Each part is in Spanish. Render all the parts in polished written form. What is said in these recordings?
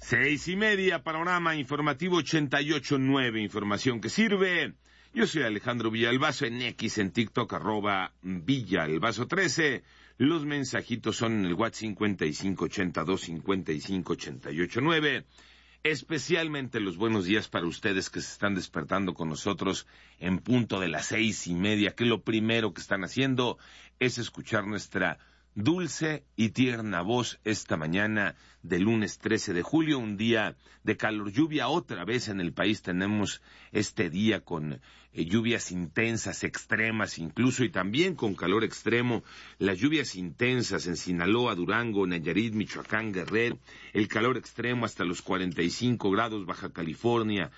6:30, panorama informativo 88.9, información que sirve. Yo soy Alejandro Villalbazo, en X, en TikTok, @Villalbazo13. Los mensajitos son en el WhatsApp 5582-558889. Especialmente los buenos días para ustedes que se están despertando con nosotros en punto de las 6:30, que lo primero que están haciendo es escuchar nuestra dulce y tierna voz esta mañana de lunes 13 de julio, un día de calor, lluvia otra vez en el país. Tenemos este día con lluvias intensas, extremas incluso, y también con calor extremo. Las lluvias intensas en Sinaloa, Durango, Nayarit, Michoacán, Guerrero, el calor extremo hasta los 45 grados, Baja California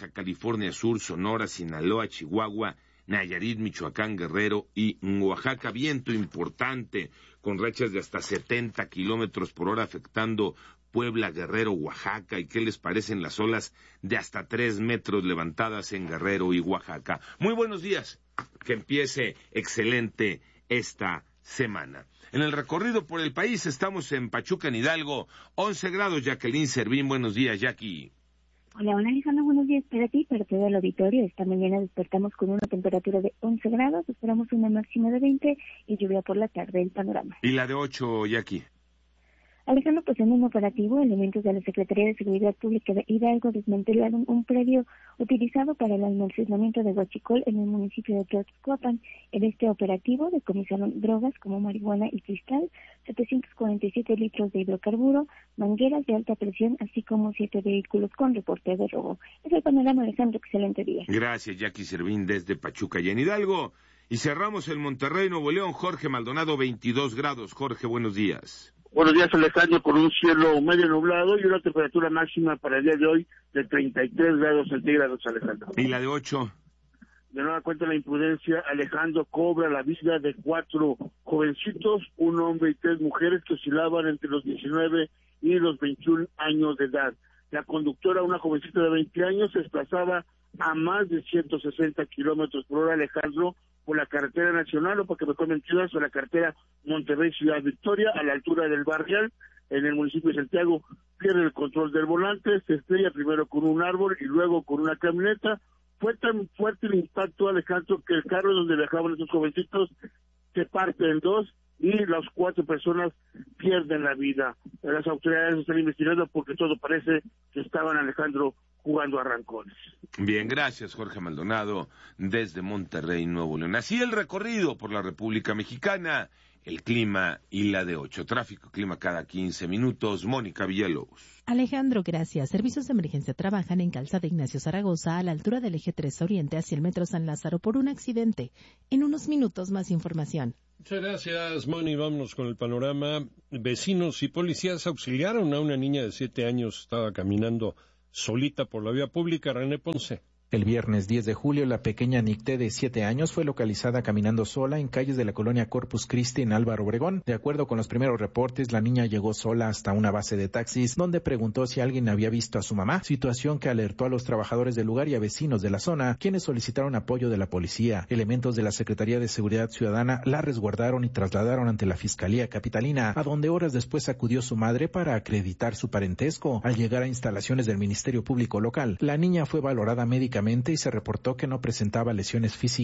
Sur, Sonora, Sinaloa, Chihuahua, Nayarit, Michoacán, Guerrero y Oaxaca. Viento importante con rachas de hasta 70 kilómetros por hora afectando Puebla, Guerrero, Oaxaca. ¿Y qué les parecen las olas de hasta 3 metros levantadas en Guerrero y Oaxaca? Muy buenos días, que empiece excelente esta semana. En el recorrido por el país estamos en Pachuca, en Hidalgo, 11 grados. Jacqueline Servín, buenos días, Jackie. Hola Alejandro, buenos días para ti, para todo el auditorio. Esta mañana despertamos con una temperatura de 11 grados, esperamos una máxima de 20 y lluvia por la tarde. El panorama. ¿Y la de 8, Jackie? Alejandro, pues en un operativo, elementos de la Secretaría de Seguridad Pública de Hidalgo desmantelaron un predio utilizado para el almacenamiento de huachicol en el municipio de Tlaxcoapan. En este operativo decomisaron drogas como marihuana y cristal, 747 litros de hidrocarburo, mangueras de alta presión, así como 7 vehículos con reporte de robo. Es el panorama, Alejandro, excelente día. Gracias, Jackie Servín, desde Pachuca y en Hidalgo. Y cerramos el Monterrey, Nuevo León, Jorge Maldonado, 22 grados. Jorge, buenos días. Buenos días, Alejandro, con un cielo medio nublado y una temperatura máxima para el día de hoy de 33 grados centígrados, Alejandro. ¿Y la de 8? De nueva cuenta, la imprudencia, Alejandro, cobra la vida de 4 jovencitos, un hombre y 3 mujeres que oscilaban entre los 19 y los 21 años de edad. La conductora, una jovencita de 20 años, se desplazaba a más de 160 kilómetros por hora, Alejandro, por la carretera nacional, o porque me comen mentiras, por la carretera Monterrey-Ciudad Victoria, a la altura del Barrial, en el municipio de Santiago. Pierde el control del volante, se estrella primero con un árbol y luego con una camioneta. Fue tan fuerte el impacto, Alejandro, que el carro donde viajaban estos jovencitos se parte en dos y las 4 personas pierden la vida. Las autoridades están investigando porque todo parece que estaban, Alejandro, jugando a rancones. Bien, gracias, Jorge Maldonado, desde Monterrey, Nuevo León. Así el recorrido por la República Mexicana, el clima y la de 8. Tráfico, clima cada 15 minutos. Mónica Villalobos. Alejandro, gracias. Servicios de emergencia trabajan en Calzada Ignacio Zaragoza, a la altura del eje 3 Oriente, hacia el Metro San Lázaro, por un accidente. En unos minutos, más información. Muchas gracias, Moni. Vámonos con el panorama. Vecinos y policías auxiliaron a una niña de 7 años. Estaba caminando solita por la vía pública. René Ponce. El viernes 10 de julio, la pequeña Nicté de 7 años fue localizada caminando sola en calles de la colonia Corpus Christi en Álvaro Obregón. De acuerdo con los primeros reportes, la niña llegó sola hasta una base de taxis, donde preguntó si alguien había visto a su mamá, situación que alertó a los trabajadores del lugar y a vecinos de la zona, quienes solicitaron apoyo de la policía. Elementos de la Secretaría de Seguridad Ciudadana la resguardaron y trasladaron ante la Fiscalía Capitalina, a donde horas después acudió su madre para acreditar su parentesco. Al llegar a instalaciones del Ministerio Público local, la niña fue valorada médicamente y se reportó que no presentaba lesiones físicas